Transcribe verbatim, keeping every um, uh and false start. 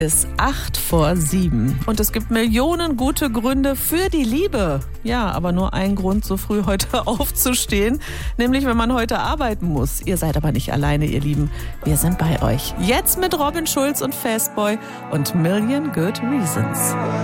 Ist acht vor sieben. Und es gibt Millionen gute Gründe für die Liebe. Ja, aber nur ein Grund, so früh heute aufzustehen. Nämlich, wenn man heute arbeiten muss. Ihr seid aber nicht alleine, ihr Lieben. Wir sind bei euch. Jetzt mit Robin Schulz und Fastboy und Million Good Reasons.